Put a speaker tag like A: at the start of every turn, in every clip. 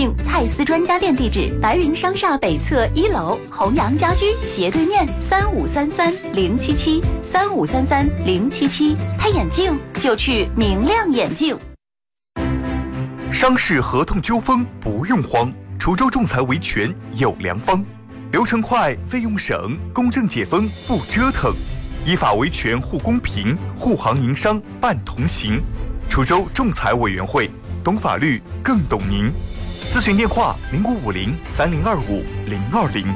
A: 境蔡司专家店地址：白云商厦北侧1楼弘阳家居斜对面，3533-077，3533-077。配眼镜就去明亮眼镜。
B: 商事合同纠纷不用慌，滁州仲裁维权有良方，流程快，费用省，公正解纷不折腾，依法维权护公平，护行营商办同行。滁州仲裁委员会，懂法律更懂您。咨询电话：0550-3025-020。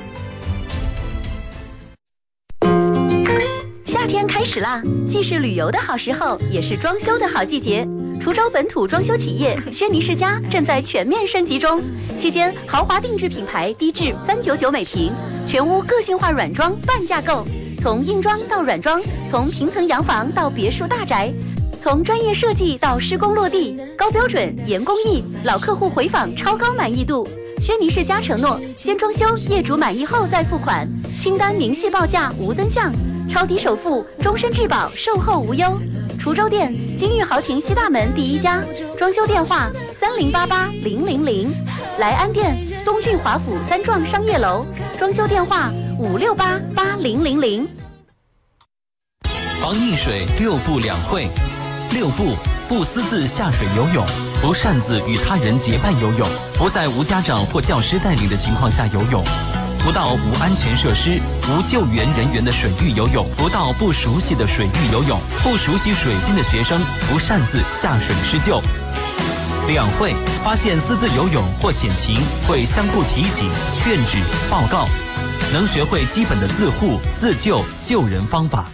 A: 夏天开始啦，既是旅游的好时候，也是装修的好季节。滁州本土装修企业轩尼诗家正在全面升级中，期间豪华定制品牌低至399每平，全屋个性化软装半价购，从硬装到软装，从平层洋房到别墅大宅，从专业设计到施工落地，高标准严工艺，老客户回访超高满意度。轩尼诗家承诺先装修，业主满意后再付款，清单明细报价无增项，超低首付，终身质保，售后无忧。滁州店金玉豪庭西大门第1家，装修电话3088-000，莱安店东郡华府3幢商业楼，装修电话568-8000。
C: 防溺水6步2会：6步，不私自下水游泳，不擅自与他人结伴游泳，不在无家长或教师带领的情况下游泳，不到无安全设施、无救援人员的水域游泳，不到不熟悉的水域游泳，不熟悉水性的学生不擅自下水施救。2会，发现私自游泳或险情，会相互提醒、劝止、报告，能学会基本的自护、自救、救人方法。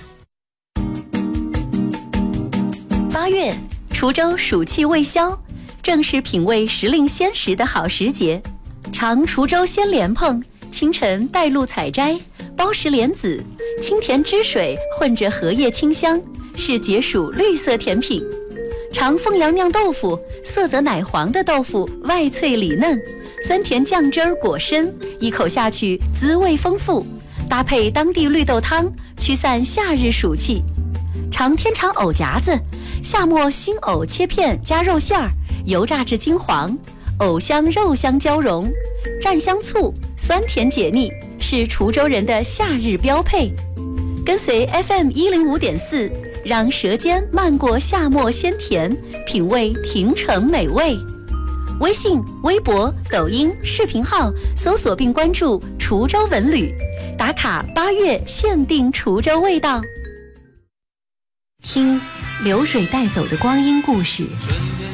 A: 8月，滁州暑气未消，正是品味时令鲜食的好时节。尝滁州鲜莲蓬，清晨带露采摘，包实莲子，清甜汁水混着荷叶清香，是解暑绿色甜品。尝凤阳酿豆腐，色泽奶黄的豆腐外脆里嫩，酸甜酱汁儿果深，一口下去滋味丰富，搭配当地绿豆汤，驱散夏日暑气。尝天长藕夹子，夏末新藕切片加肉馅儿，油炸至金黄，藕香肉香交融，蘸香醋，酸甜解腻，是滁州人的夏日标配。跟随 FM105.4，让舌尖漫过夏末鲜甜，品味亭城美味。微信、微博、抖音视频号搜索并关注滁州文旅，打卡8月限定滁州味道。听流水带走的光阴故事，